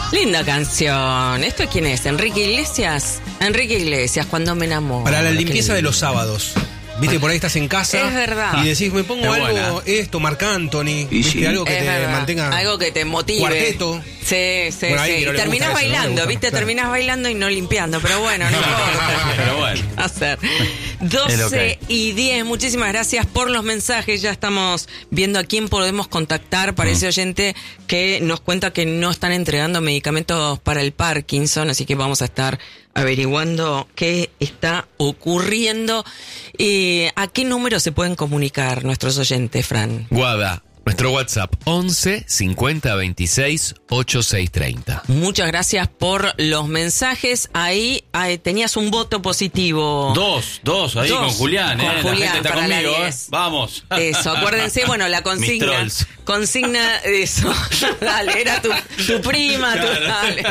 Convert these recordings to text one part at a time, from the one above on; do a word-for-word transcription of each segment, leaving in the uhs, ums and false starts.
Linda canción. ¿Esto quién es? ¿Enrique Iglesias? Enrique Iglesias, Cuando me enamoro. Para la limpieza de los sábados. Viste, por ahí estás en casa. Es verdad. Y decís, me pongo Es algo, buena. esto, Marc Anthony. Y ¿viste? sí. Algo que Es te verdad. mantenga. Algo que te motive. Cuarteto. Sí, sí, Bueno, ahí sí. que no Y le terminás gusta eso, ¿no? bailando, Le gusta, ¿viste? claro. Terminás bailando y no limpiando. Pero bueno, no importa. Pero bueno. Hacer. Es lo que doce hay. y diez. Muchísimas gracias por los mensajes. Ya estamos viendo a quién podemos contactar para Mm. ese oyente que nos cuenta que no están entregando medicamentos para el Parkinson. Así que vamos a estar averiguando qué está ocurriendo. Eh, ¿A qué número se pueden comunicar nuestros oyentes, Fran? Guada, nuestro WhatsApp once cincuenta veintiséis ochenta y seis treinta. Muchas gracias por los mensajes. Ahí, ahí tenías un voto positivo. Dos, dos, ahí Dos. con Julián, Con ¿eh? Julián, La gente está para la conmigo, ¿eh? diez. Vamos. Eso, acuérdense, bueno, la Mis consigna. trolls. Consigna, eso. Dale, era tu, tu prima, tu, Claro. dale.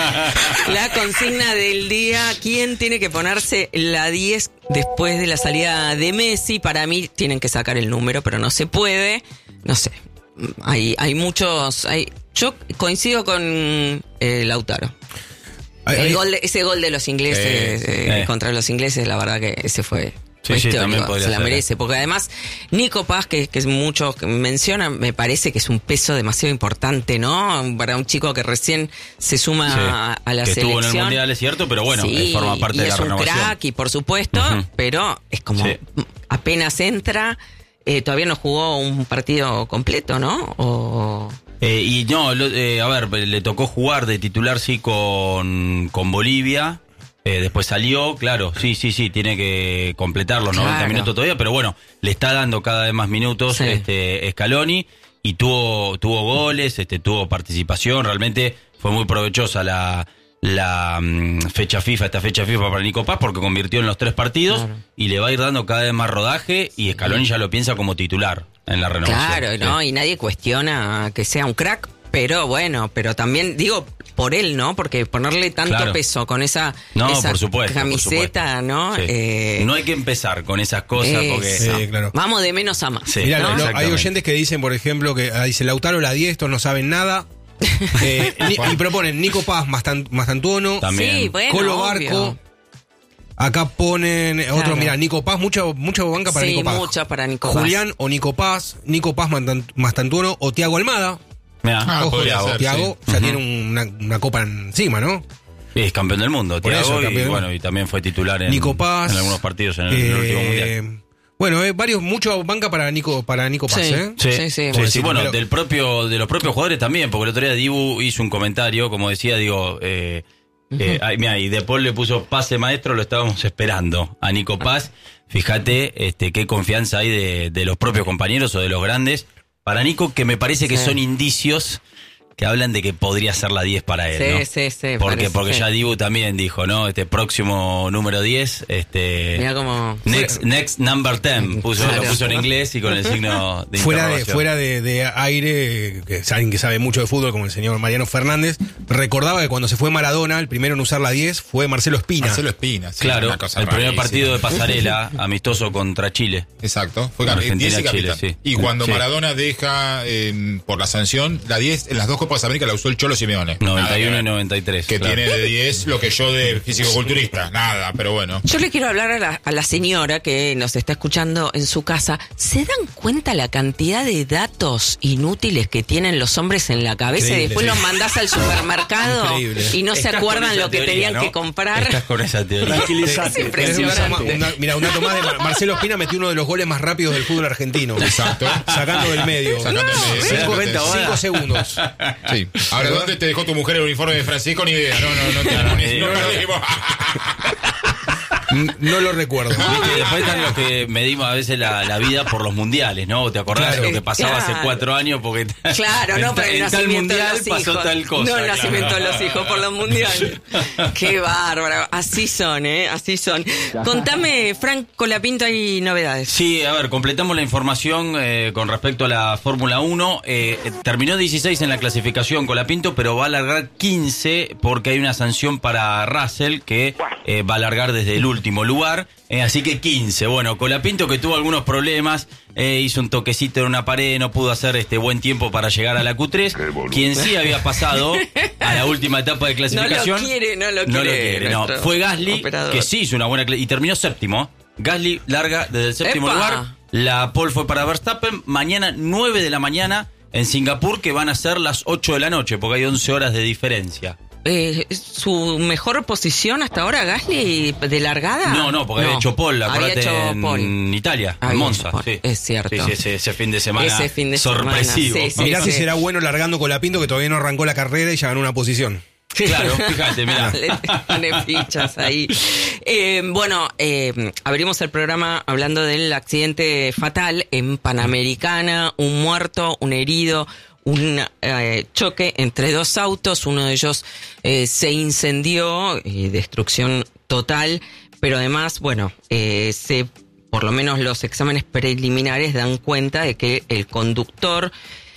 La consigna del día: ¿quién tiene que ponerse la diez después de la salida de Messi? Para mí tienen que sacar el número, pero no se puede. No sé. Hay, hay muchos. Hay, yo coincido con eh, Lautaro. Ahí- El ahí- gol de- ese gol de los ingleses eh, eh. contra los ingleses, la verdad que ese fue, Sí, fue sí, histórico, también podría se la ser. merece, porque además Nico Paz, que, que muchos mencionan, me parece que es un peso demasiado importante, ¿no? Para un chico que recién se suma Sí. a, a la que selección. estuvo en el Mundial, es cierto, pero bueno, Sí, eh, forma parte y de la es un renovación. crack, y por supuesto, Ujú. pero es como Sí. apenas entra, eh, todavía no jugó un partido completo, ¿no? O... Eh, y no, lo- eh, a ver, le tocó jugar de titular, sí, con, con Bolivia. Eh, después salió, claro, sí, sí, sí, tiene que completar los noventa Claro. minutos todavía, pero bueno, le está dando cada vez más minutos Sí. este Scaloni y tuvo tuvo goles, este tuvo participación, realmente fue muy provechosa la la mm, fecha FIFA, esta fecha FIFA para Nico Paz, porque convirtió en los tres partidos Claro. y le va a ir dando cada vez más rodaje y Scaloni ya lo piensa como titular en la renovación. Claro, ¿no? Sí. Y nadie cuestiona que sea un crack, pero bueno, pero también digo por él, ¿no? Porque ponerle tanto Claro. peso con esa, No, esa por supuesto, camiseta, por supuesto. ¿no? Sí. Eh, No hay que empezar con esas cosas porque... eso. Sí, claro. Vamos de menos a más. Sí. Mirá, ¿no? lo- lo- hay Exactamente. oyentes que dicen, por ejemplo, que ah, dice Lautaro la diez, estos no saben nada. Eh, ni- y proponen Nico Paz, Mastan- Mastantuono, También. Sí, bueno, Colo obvio. Barco. Acá ponen otro, Claro. mira, Nico Paz, mucha, mucha banca para Sí, Nico Paz. mucha para Nico Paz. Julián o Nico Paz, Nico Paz Mastan- Mastantuono o Tiago Almada. Mirá, Ah, Ojo, podría Tiago, ser, Tiago sí. ya Ujú. tiene una, una copa encima, ¿no? es campeón del mundo, Por Thiago, eso, y campeón. bueno, y también fue titular en, Nico Paz. en algunos partidos en el, eh, en el último mundial. Bueno, eh, varios, mucho banca para Nico, para Nico Paz, Sí. ¿eh? Sí, Sí, sí. sí, Como sí, decir, bueno, pero- del propio, de los propios jugadores también, porque el otro día Dibu hizo un comentario, como decía, digo, eh, eh, ay, mira, y De Paul le puso pase maestro, lo estábamos esperando a Nico Paz. Fíjate este, qué confianza hay de, de los propios compañeros o de los grandes para Nico, que me parece que Sí. son indicios que hablan de que podría ser la diez para él, Sí, ¿no? sí, sí, Porque, parece, porque sí. ya Dibu también dijo, ¿no? Este próximo número diez, este... Mira cómo... Next, next number ten, puso, Claro. lo puso en inglés y con el signo de Fuera de, interrogación. fuera de, de aire, que es alguien que sabe mucho de fútbol, como el señor Mariano Fernández, recordaba que cuando se fue Maradona, el primero en usar la diez fue Marcelo Espina. Marcelo Espina, sí, Claro, una cosa el primer rarísima. partido de pasarela amistoso contra Chile. Exacto, fue Argentina, diez y Chile, capitán. sí. Y cuando Sí. Maradona deja eh, por la sanción, la diez en las dos Copas América la usó el Cholo Simeone. noventa y uno Nada y que ver. noventa y tres. Que claro. tiene de diez lo que yo de físico-culturista. Nada, pero bueno. Yo le quiero hablar a la, a la señora que nos está escuchando en su casa. ¿Se dan cuenta la cantidad de datos inútiles que tienen los hombres en la cabeza? Increíble, y después sí. los mandás al supermercado Increíble. y no se Estás con acuerdan esa lo que teoría, tenían ¿no? que comprar. Estás con esa teoría. Es Tenés una- impresionante. una- mira, un dato más de Mar- Marcelo Espina metió uno de los goles más rápidos del fútbol argentino. Exacto. Sacando del medio. Sacando del medio. Cinco, Sacándote. cinco segundos. Sí. Ahora, ¿dónde te dejó tu mujer el uniforme de Francisco? Ni idea. No, no, no tengo ni No, no, no. perdimos. N- No lo recuerdo. Viste, después están los que medimos a veces la, la vida por los mundiales, ¿no? ¿Te acordás Claro. de lo que pasaba hace Claro. cuatro años? Porque Claro, no, en, pero el en tal nacimiento mundial de los pasó hijos. tal cosa. No, el claro. nacimiento de los hijos por los mundiales. Qué bárbaro. Así son, ¿eh? Así son. Contame, Frank Colapinto, hay novedades. Sí, a ver, completamos la información eh, con respecto a la Fórmula uno. Eh, eh, terminó dieciséis en la clasificación Colapinto, pero va a alargar quince porque hay una sanción para Russell que eh, va a alargar desde el último lugar. Eh, así que quince. Bueno, Colapinto, que tuvo algunos problemas, eh, hizo un toquecito en una pared, no pudo hacer este buen tiempo para llegar a la Q tres. Quien sí había pasado a la última etapa de clasificación. No lo quiere, no lo quiere. No lo quiere, no. Fue Gasly, operador. que sí hizo una buena cl- y terminó séptimo. Gasly larga desde el séptimo ¡Epa! lugar. La pole fue para Verstappen. Mañana, nueve de la mañana, en Singapur, que van a ser las ocho de la noche, porque hay once horas de diferencia. Eh, ¿Su mejor posición hasta ahora, Gasly, de largada? No, no, porque había hecho pole, Había acuérdate, hecho en pole. Italia, Había en Monza. hecho pole, Sí. es cierto. Sí, sí, ese, ese fin de semana Ese fin de semana, sorpresivo. sí, sí. Mirá si será bueno largando con la Pinto, que todavía no arrancó la carrera y ya ganó una posición. Claro, fíjate, mirá. Le pone fichas ahí. Eh, bueno, eh, abrimos el programa hablando del accidente fatal en Panamericana, un muerto, un herido, un eh, choque entre dos autos, uno de ellos eh, se incendió, eh, destrucción total, pero además, bueno, eh, se, por lo menos los exámenes preliminares dan cuenta de que el conductor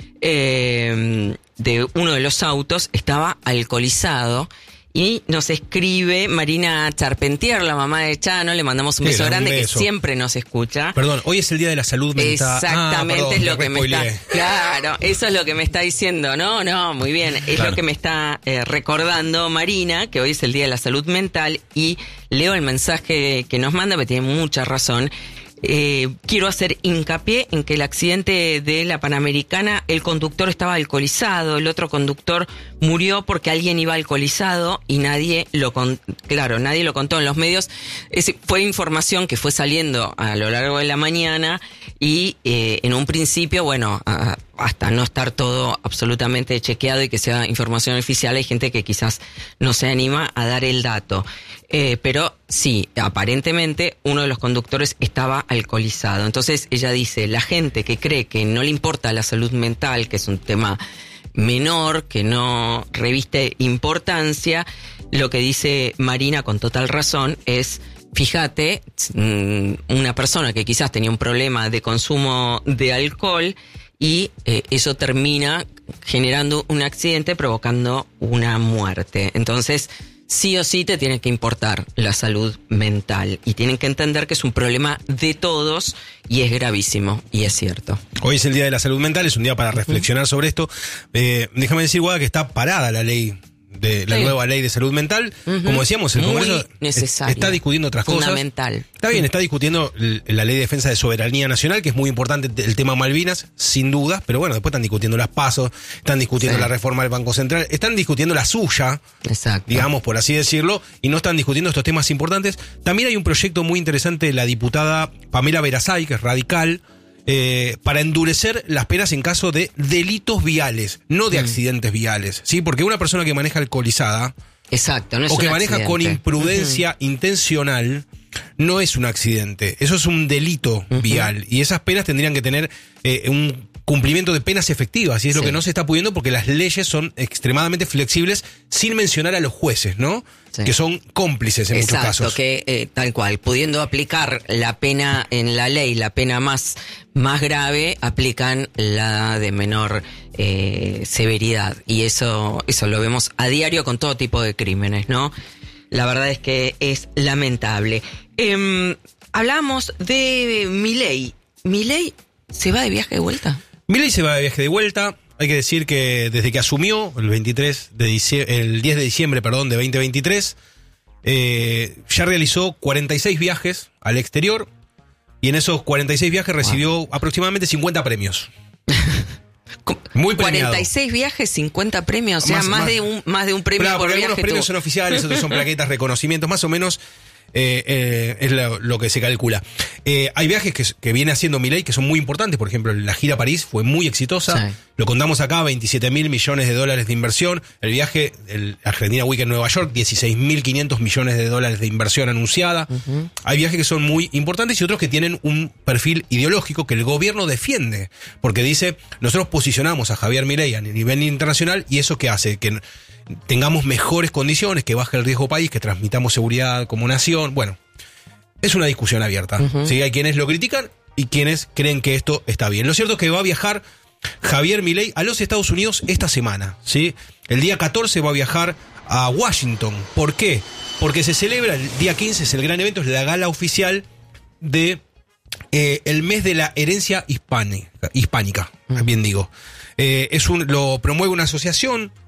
eh, de uno de los autos estaba alcoholizado. Y nos escribe Marina Charpentier, la mamá de Chano, le mandamos un Sí, beso un grande, beso. que siempre nos escucha. Perdón, hoy es el Día de la Salud Mental. Exactamente, Ah, perdón, es lo me que me está... respoileé. Claro, eso es lo que me está diciendo, no, no, muy bien. Es Claro. lo que me está eh, recordando Marina, que hoy es el Día de la Salud Mental, y leo el mensaje que nos manda, que tiene mucha razón. Eh, quiero hacer hincapié en que el accidente de la Panamericana, el conductor estaba alcoholizado, el otro conductor murió porque alguien iba alcoholizado y nadie lo con, claro, nadie lo contó en los medios. Es, fue información que fue saliendo a lo largo de la mañana y eh, en un principio, bueno, a, hasta no estar todo absolutamente chequeado y que sea información oficial, hay gente que quizás no se anima a dar el dato. Eh, pero sí, aparentemente uno de los conductores estaba alcoholizado. Entonces ella dice, la gente que cree que no le importa la salud mental, que es un tema menor, que no reviste importancia, lo que dice Marina con total razón es, fíjate, una persona que quizás tenía un problema de consumo de alcohol y eh, eso termina generando un accidente provocando una muerte. Entonces, sí o sí te tiene que importar la salud mental y tienen que entender que es un problema de todos y es gravísimo, y es cierto. Hoy es el Día de la Salud Mental, es un día para reflexionar uh-huh. sobre esto. Eh, déjame decir, Guada, que está parada la ley, de la sí. nueva ley de salud mental. Uh-huh. Como decíamos, el Muy Congreso necesario, está discutiendo otras fundamental. cosas. Está bien, está discutiendo la ley de defensa de soberanía nacional, que es muy importante el tema Malvinas, sin duda, pero bueno, después están discutiendo las PASO, están discutiendo sí. la reforma del Banco Central, están discutiendo la suya, exacto, digamos, por así decirlo, y no están discutiendo estos temas importantes. También hay un proyecto muy interesante de la diputada Pamela Verasay, que es radical, Eh, para endurecer las penas en caso de delitos viales, no de mm. accidentes viales, ¿sí? Porque una persona que maneja alcoholizada, exacto, no es o que un maneja accidente. con imprudencia uh-huh. intencional, no es un accidente, eso es un delito uh-huh. vial, y esas penas tendrían que tener eh, un cumplimiento de penas efectivas, y es sí. lo que no se está pudiendo porque las leyes son extremadamente flexibles, sin mencionar a los jueces, ¿no? Sí. Que son cómplices en exacto, muchos casos. Que eh, tal cual, pudiendo aplicar la pena en la ley, la pena más, más grave, aplican la de menor eh, severidad. Y eso, eso lo vemos a diario con todo tipo de crímenes, ¿no? La verdad es que es lamentable. Eh, hablamos de Milei. ¿Milei se va de viaje de vuelta? Milei se va de viaje de vuelta. Hay que decir que desde que asumió el veintitrés de diciembre, el diez de diciembre, perdón, de veinte veintitrés, eh, ya realizó cuarenta y seis viajes al exterior y en esos cuarenta y seis viajes recibió wow. aproximadamente cincuenta premios. Muy premiado. cuarenta y seis viajes, cincuenta premios, o sea, más, más, más de un más de un premio claro, por viaje. Algunos premios tú. son oficiales, otros son plaquetas, reconocimientos, más o menos. Eh, eh, es lo, lo que se calcula. Eh, hay viajes que, que viene haciendo Milei que son muy importantes. Por ejemplo, la gira a París fue muy exitosa. Sí. Lo contamos acá, veintisiete mil millones de dólares de inversión. El viaje, el Argentina Week en Nueva York, dieciséis mil quinientos millones de dólares de inversión anunciada. Uh-huh. Hay viajes que son muy importantes y otros que tienen un perfil ideológico que el gobierno defiende. Porque dice, nosotros posicionamos a Javier Milei a nivel internacional y eso que hace que tengamos mejores condiciones, que baje el riesgo país, que transmitamos seguridad como nación. Bueno, es una discusión abierta. Uh-huh. ¿Sí? Hay quienes lo critican y quienes creen que esto está bien. Lo cierto es que va a viajar Javier Milei a los Estados Unidos esta semana, ¿sí? El día catorce va a viajar a Washington. ¿Por qué? Porque se celebra el día quince, es el gran evento, es la gala oficial de eh, el mes de la herencia hispánica, hispánica uh-huh. bien digo. Eh, es un, lo promueve una asociación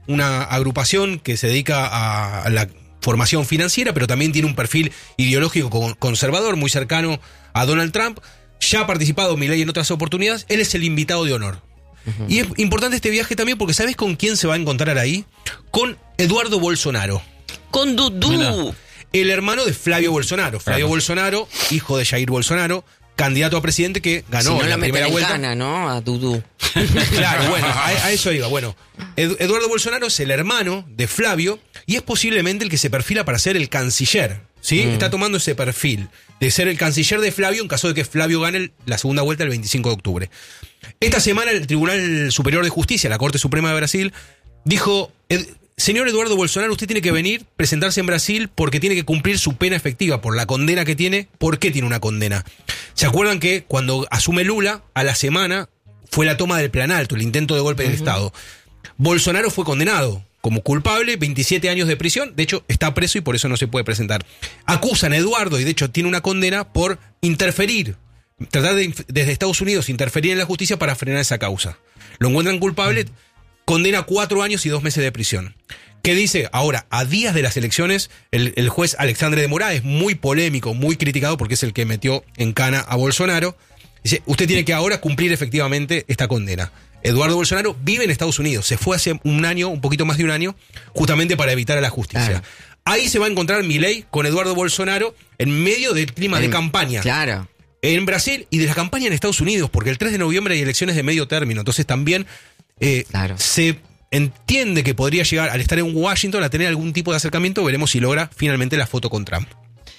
una agrupación que se dedica a, a la formación financiera, pero también tiene un perfil ideológico conservador, muy cercano a Donald Trump. Ya ha participado Milei en otras oportunidades, él es el invitado de honor. Uh-huh. Y es importante este viaje también porque ¿sabes con quién se va a encontrar ahí? Con Eduardo Bolsonaro. Con Dudú. Mira. El hermano de Flavio Bolsonaro. Flavio claro. Bolsonaro, hijo de Jair Bolsonaro, candidato a presidente que ganó si no en la primera vuelta. Gana, ¿no? A Dudú. Claro, bueno, a, a eso iba. Bueno, Ed, Eduardo Bolsonaro es el hermano de Flavio y es posiblemente el que se perfila para ser el canciller. ¿Sí? Mm. Está tomando ese perfil de ser el canciller de Flavio en caso de que Flavio gane el, la segunda vuelta el veinticinco de octubre. Esta semana el Tribunal Superior de Justicia, la Corte Suprema de Brasil, dijo: Ed, señor Eduardo Bolsonaro, usted tiene que venir, presentarse en Brasil porque tiene que cumplir su pena efectiva por la condena que tiene. ¿Por qué tiene una condena? ¿Se acuerdan que cuando asume Lula, a la semana fue la toma del Plan Alto, el intento de golpe uh-huh. del Estado? Bolsonaro fue condenado como culpable, veintisiete años de prisión, de hecho está preso y por eso no se puede presentar. Acusan a Eduardo y de hecho tiene una condena por interferir, tratar de desde Estados Unidos interferir en la justicia para frenar esa causa. Lo encuentran culpable, uh-huh. condena cuatro años y dos meses de prisión. ¿Qué dice? Ahora, a días de las elecciones, el, el juez Alexandre de Moraes, muy polémico, muy criticado porque es el que metió en cana a Bolsonaro, dice: usted tiene que ahora cumplir efectivamente esta condena. Eduardo Bolsonaro vive en Estados Unidos, se fue hace un año, un poquito más de un año, justamente para evitar a la justicia. Claro. Ahí se va a encontrar Milei con Eduardo Bolsonaro en medio del clima en, de campaña. Claro. En Brasil y de la campaña en Estados Unidos, porque el tres de noviembre hay elecciones de medio término, entonces también eh, claro. se entiende que podría llegar, al estar en Washington, a tener algún tipo de acercamiento. Veremos si logra finalmente la foto con Trump.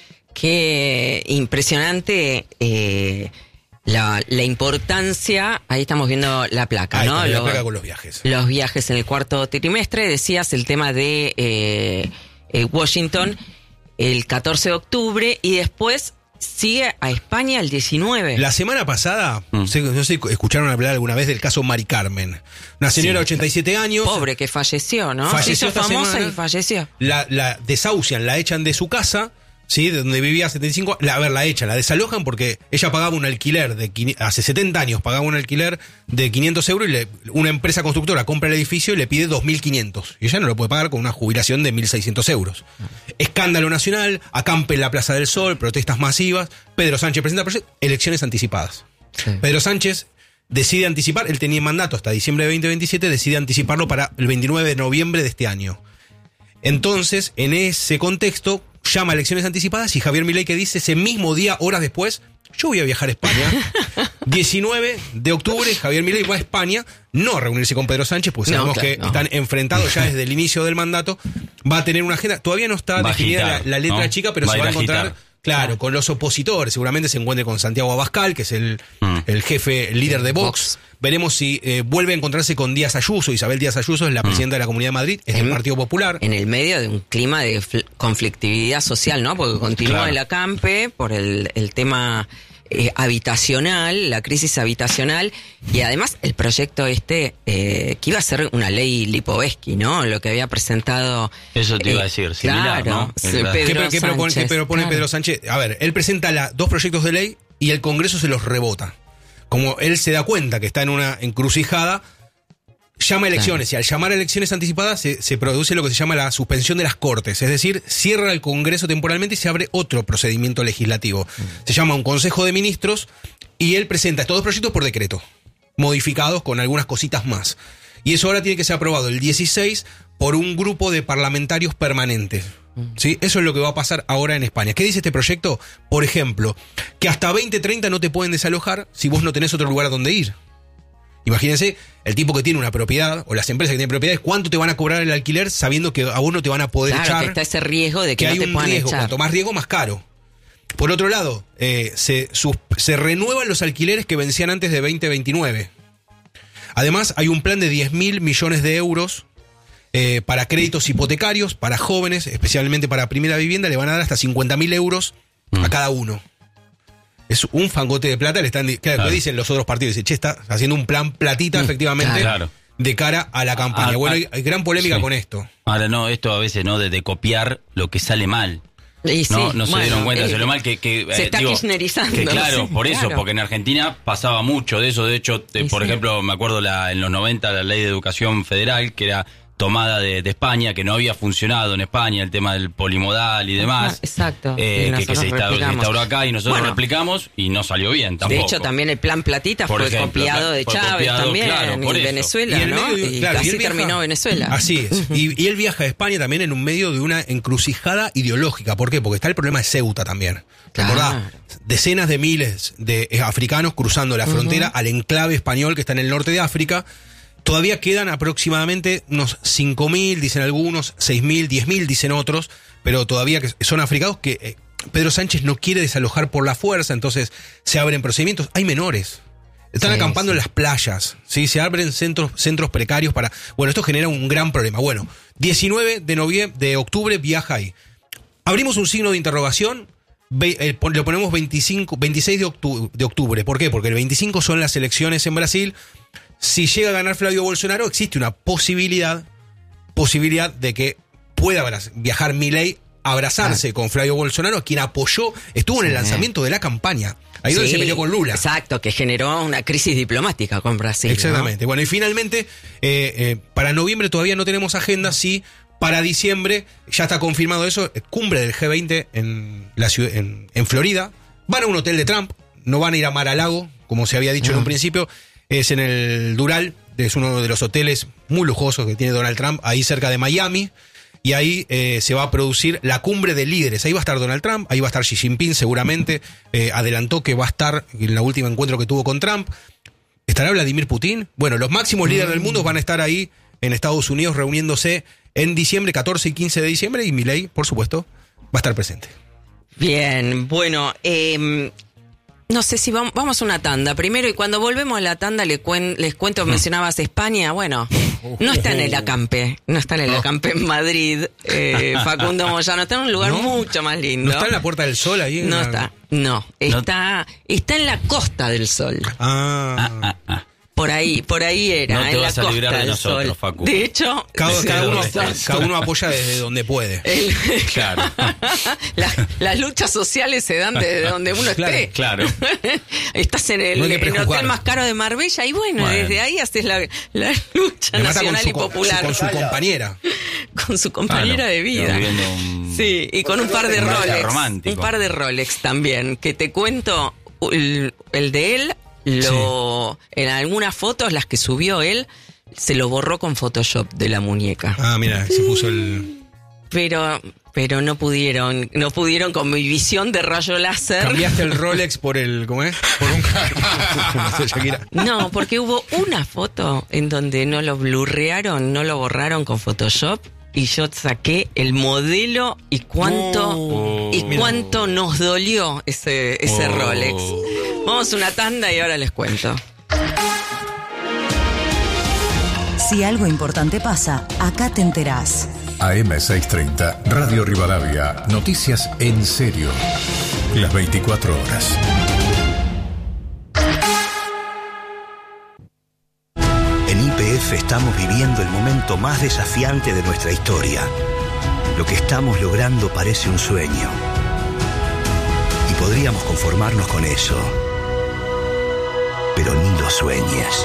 Qué impresionante eh, la, la importancia. Ahí estamos viendo la placa, ahí ¿no? Está, la los, placa con los viajes. Los viajes en el cuarto trimestre. Decías el tema de eh, eh, Washington el catorce de octubre y después sigue a España el diecinueve. La semana pasada, mm. no sé, no sé, escucharon hablar alguna vez del caso Mari Carmen. Una señora de sí. ochenta y siete años. Pobre, que falleció, ¿no? Falleció Se hizo famosa semana, y falleció. La, la desahucian, la echan de su casa, ¿sí? De donde vivía setenta y cinco. La, a ver, la echan, la desalojan porque ella pagaba un alquiler de hace setenta años, pagaba un alquiler de quinientos euros y le, una empresa constructora compra el edificio y le pide dos mil quinientos. Y ella no lo puede pagar con una jubilación de mil seiscientos euros. Escándalo nacional, acampe en la Plaza del Sol, protestas masivas. Pedro Sánchez presenta proyecto, elecciones anticipadas. Sí. Pedro Sánchez decide anticipar, él tenía mandato hasta diciembre de veinte veintisiete, decide anticiparlo para el veintinueve de noviembre de este año. Entonces, en ese contexto, llama a elecciones anticipadas y Javier Milei, que dice ese mismo día, horas después: yo voy a viajar a España. diecinueve de octubre, Javier Milei va a España, no a reunirse con Pedro Sánchez, pues sabemos no, claro, que no. están enfrentados ya desde el inicio del mandato. Va a tener una agenda, todavía no está va definida agitar, la, la letra ¿no? chica, pero va se va a encontrar, agitar. claro, con los opositores. Seguramente se encuentre con Santiago Abascal, que es el, mm. el jefe, el líder de Vox. Vox. Veremos si eh, vuelve a encontrarse con Díaz Ayuso. Isabel Díaz Ayuso es la mm. presidenta de la Comunidad de Madrid, es en, del Partido Popular. En el medio de un clima de conflictividad social, ¿no? Porque continúa claro. el acampe por el, el tema eh, habitacional, la crisis habitacional, y además el proyecto este, eh, que iba a ser una ley Lipovetsky, ¿no? Lo que había presentado... Eso te iba a decir, similar, claro, ¿no? Pedro ¿Qué, Sánchez, ¿qué propone, qué propone claro. Pedro Sánchez? A ver, él presenta la, dos proyectos de ley y el Congreso se los rebota. Como él se da cuenta que está en una encrucijada, llama a elecciones, claro. y al llamar a elecciones anticipadas se, se produce lo que se llama la suspensión de las Cortes, es decir, cierra el Congreso temporalmente y se abre otro procedimiento legislativo. Mm. Se llama un Consejo de Ministros y él presenta estos dos proyectos por decreto, modificados con algunas cositas más. Y eso ahora tiene que ser aprobado el dieciséis por un grupo de parlamentarios permanentes. ¿Sí? Eso es lo que va a pasar ahora en España. ¿Qué dice este proyecto? Por ejemplo, que hasta veinte treinta no te pueden desalojar si vos no tenés otro lugar donde ir. Imagínense, el tipo que tiene una propiedad, o las empresas que tienen propiedades, ¿cuánto te van a cobrar el alquiler sabiendo que a vos no te van a poder claro, echar? Que está ese riesgo de que, que no hay te un puedan riesgo. echar. Cuanto más riesgo, más caro. Por otro lado, eh, se, sus, se renuevan los alquileres que vencían antes de veinte veintinueve. Además, hay un plan de diez mil millones de euros eh, para créditos hipotecarios, para jóvenes, especialmente para primera vivienda, le van a dar hasta cincuenta mil euros mm. a cada uno. Es un fangote de plata, le están, claro, claro. ¿qué dicen los otros partidos? Dicen, che, está haciendo un plan platita, mm, efectivamente, claro. de cara a la campaña. Ah, bueno, hay, hay gran polémica sí. con esto. Ahora, no, esto a veces, ¿no? De, de copiar lo que sale mal. Y sí, no, no se bueno, dieron cuenta, eh, se lo mal que, que se eh, está digo, kirchnerizando. Que claro, sí, por eso, claro. porque en Argentina pasaba mucho de eso. De hecho, te, por sí. ejemplo, me acuerdo la, en los noventa la ley de educación federal, que era tomada de, de España, que no había funcionado en España, el tema del polimodal y demás. Ah, exacto. Eh, Y que, que se, instauró, se instauró acá y nosotros Bueno, replicamos y no salió bien tampoco. De hecho, también el plan Platita Por fue ejemplo, copiado de fue Chávez copiado, también, claro, por en eso. Venezuela, Y en ¿no? medio de- y claro, y casi él viaja- terminó Venezuela. Así es. Y, y él viaja a España también en un medio de una encrucijada ideológica. ¿Por qué? Porque está el problema de Ceuta también. Claro. ¿Recordá? Decenas de miles de eh, africanos cruzando la frontera al enclave español que está en el norte de África. Todavía quedan aproximadamente unos cinco mil, dicen algunos, seis mil, diez mil, dicen otros, pero todavía que son africanos que eh, Pedro Sánchez no quiere desalojar por la fuerza, entonces se abren procedimientos. Hay menores. Están Sí, acampando sí. en las playas, ¿sí? Se abren centros, centros precarios para... Bueno, esto genera un gran problema. Bueno, diecinueve de noviembre, de octubre viaja ahí. Abrimos un signo de interrogación, ve, eh, pon- lo ponemos veinticinco, veintiséis de octubre, de octubre. ¿Por qué? Porque el veinticinco son las elecciones en Brasil. Si llega a ganar Flavio Bolsonaro, existe una posibilidad, posibilidad de que pueda abra- viajar Milei, abrazarse con Flavio Bolsonaro, quien apoyó, estuvo en el Sí. lanzamiento de la campaña. Ahí donde Sí, se peleó con Lula. Exacto, que generó una crisis diplomática con Brasil. ¿no? Exactamente. Bueno, y finalmente, eh, eh, para noviembre todavía no tenemos agenda, sí, para diciembre ya está confirmado eso, eh, cumbre del G veinte en, la ciudad, en, en Florida. Van a un hotel de Trump, no van a ir a Mar-a-Lago, como se había dicho en un principio, es en el Dural, es uno de los hoteles muy lujosos que tiene Donald Trump, ahí cerca de Miami. Y ahí eh, se va a producir la cumbre de líderes. Ahí va a estar Donald Trump, ahí va a estar Xi Jinping seguramente. Eh, adelantó que va a estar en el último encuentro que tuvo con Trump. ¿Estará Vladimir Putin? Bueno, los máximos líderes del mundo van a estar ahí en Estados Unidos reuniéndose en diciembre, catorce y quince de diciembre. Y Milei, por supuesto, va a estar presente. Bien, bueno, eh, no sé si vamos, vamos a una tanda primero y cuando volvemos a la tanda le cuen- les cuento, mencionabas España, bueno, no está en el acampe, no está en el acampe en Madrid, eh, Facundo Moyano, está en un lugar ¿No? mucho más lindo. ¿No está en la Puerta del Sol ahí? en No la- está, no, está, está en la Costa del Sol. Ah. Ah, ah. Por ahí, por ahí era, No te en la vas a Costa librar de del nosotros, Sol. Facu. De hecho, Cada, cada uno, Exacto. cada uno apoya desde donde puede. el- Claro. La- las luchas sociales se dan desde donde uno Claro, esté. claro. Estás en el, No hay que en el prejuzgar. hotel más caro de Marbella y bueno, Bueno. desde ahí haces la, la lucha Me mata con nacional su, y con, popular. con su compañera. Con su compañera Claro, de vida. viviendo un- Sí, y con un par de un viaje Rolex. romántico. Un par de Rolex también, que te cuento, el, el de él, lo en algunas fotos, las que subió él, se lo borró con Photoshop de la muñeca. Ah, mira, se puso el... Pero pero no pudieron, no pudieron con mi visión de rayo láser. Cambiaste el Rolex por el... ¿Cómo es? Por un... No sé, Shakira. No, porque hubo una foto en donde no lo blurrearon, no lo borraron con Photoshop y yo saqué el modelo y cuánto Oh. y Mira. cuánto nos dolió ese ese Oh. Rolex. Vamos a una tanda y ahora les cuento. Si algo importante pasa, acá te enterás. A M seiscientos treinta, Radio Rivadavia, noticias en serio. Las veinticuatro horas. En Y P F estamos viviendo el momento más desafiante de nuestra historia. Lo que estamos logrando parece un sueño. Y podríamos conformarnos con eso. Pero ni lo sueñes.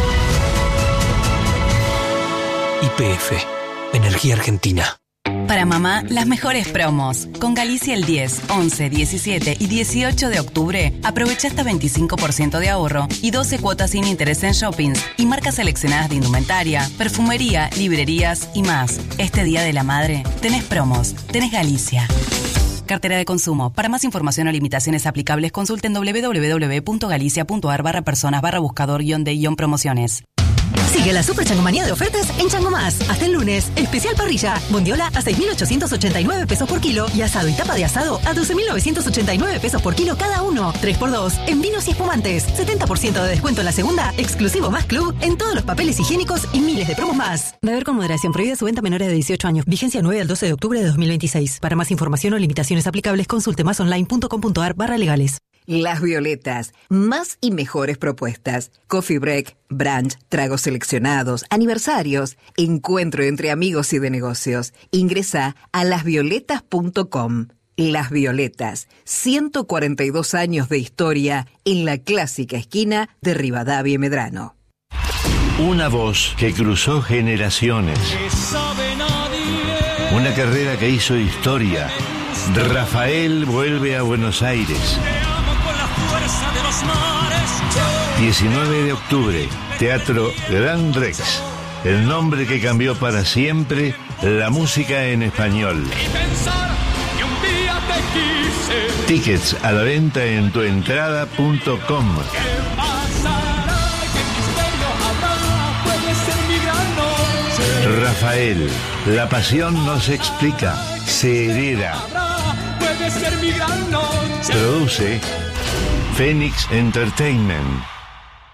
Y P F, Energía Argentina. Para mamá, las mejores promos. Con Galicia el diez, once, diecisiete y dieciocho de octubre, aprovecha hasta veinticinco por ciento de ahorro y doce cuotas sin interés en shoppings y marcas seleccionadas de indumentaria, perfumería, librerías y más. Este Día de la Madre, tenés promos, tenés Galicia. Cartera de consumo. Para más información o limitaciones aplicables, consulten doble u doble u doble u punto galicia punto a r barra personas barra buscador guión de guión promociones. Sigue la super changomanía de ofertas en Chango Más. Hasta el lunes, especial parrilla. Bondiola a seis mil ochocientos ochenta y nueve pesos por kilo y asado y tapa de asado a doce mil novecientos ochenta y nueve pesos por kilo cada uno. tres por dos en vinos y espumantes. setenta por ciento de descuento en la segunda, exclusivo Más Club en todos los papeles higiénicos y miles de promos más. Beber con moderación. Prohibida su venta a menores de dieciocho años. Vigencia nueve al doce de octubre de dos mil veintiséis. Para más información o limitaciones aplicables, consulte másonline punto com punto a r barra legales. Las Violetas, más y mejores propuestas. Coffee break, brunch, tragos seleccionados, aniversarios, encuentro entre amigos y de negocios. Ingresa a las violetas punto com. Las Violetas, ciento cuarenta y dos años de historia en la clásica esquina de Rivadavia y Medrano. Una voz que cruzó generaciones. Una carrera que hizo historia. Rafael vuelve a Buenos Aires. diecinueve de octubre, Teatro Gran Rex. El nombre que cambió para siempre la música en español. Tickets a la venta en tuentrada punto com. Rafael, la pasión no se explica, se hereda. Produce Phoenix Entertainment.